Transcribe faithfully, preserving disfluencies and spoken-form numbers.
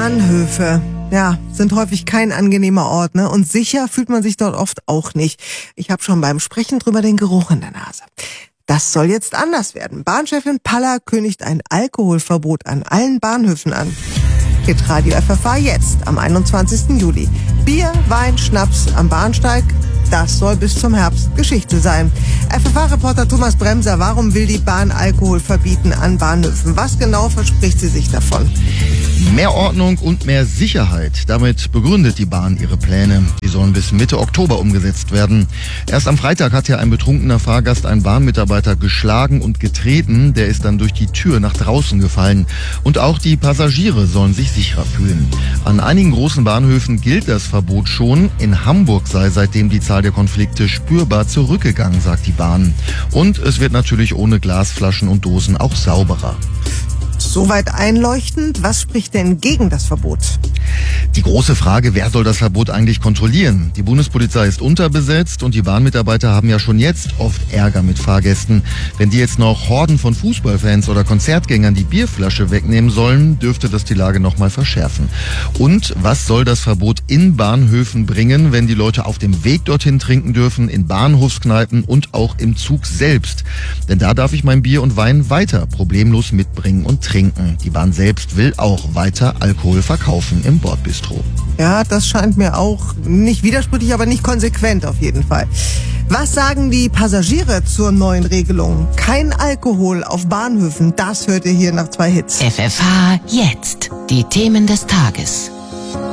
Bahnhöfe, ja, sind häufig kein angenehmer Ort, ne? Und sicher fühlt man sich dort oft auch nicht. Ich habe schon beim Sprechen drüber den Geruch in der Nase. Das soll jetzt anders werden. Bahnchefin Paller kündigt ein Alkoholverbot an allen Bahnhöfen an. Hit Radio F F H jetzt am einundzwanzigsten Juli. Bier, Wein, Schnaps am Bahnsteig, das soll bis zum Herbst Geschichte sein. F F H-Reporter Thomas Bremser, warum will die Bahn Alkohol verbieten an Bahnhöfen? Was genau verspricht sie sich davon? Mehr Ordnung und mehr Sicherheit. Damit begründet die Bahn ihre Pläne. Die sollen bis Mitte Oktober umgesetzt werden. Erst am Freitag hat ja ein betrunkener Fahrgast einen Bahnmitarbeiter geschlagen und getreten. Der ist dann durch die Tür nach draußen gefallen. Und auch die Passagiere sollen sich sicherer fühlen. An einigen großen Bahnhöfen gilt das Verbot schon. In Hamburg sei seitdem die Zahl der Konflikte spürbar zurückgegangen, sagt die Bahn. Und es wird natürlich ohne Glasflaschen und Dosen auch sauberer. Soweit einleuchtend. Was spricht denn gegen das Verbot? Die große Frage, wer soll das Verbot eigentlich kontrollieren? Die Bundespolizei ist unterbesetzt und die Bahnmitarbeiter haben ja schon jetzt oft Ärger mit Fahrgästen. Wenn die jetzt noch Horden von Fußballfans oder Konzertgängern die Bierflasche wegnehmen sollen, dürfte das die Lage noch mal verschärfen. Und was soll das Verbot in Bahnhöfen bringen, wenn die Leute auf dem Weg dorthin trinken dürfen, in Bahnhofskneipen und auch im Zug selbst? Denn da darf ich mein Bier und Wein weiter problemlos mitbringen und trinken. Die Bahn selbst will auch weiter Alkohol verkaufen im Bordbistro. Ja, das scheint mir auch nicht widersprüchlich, aber nicht konsequent auf jeden Fall. Was sagen die Passagiere zur neuen Regelung? Kein Alkohol auf Bahnhöfen, das hört ihr hier nach zwei Hits. F F H jetzt. Die Themen des Tages.